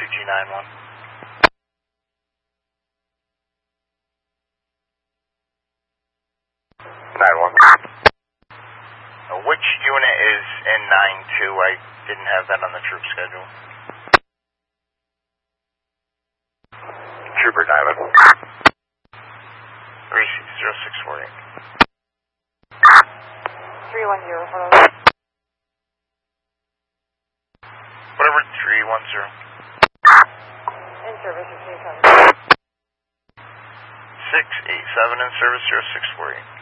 2G91. 9-1. Which unit is in 9-2? I didn't have that on the troop schedule. Trooper Diamond. 30648. 310, hello. Whatever 310. In service, 687. 687 in service 0648.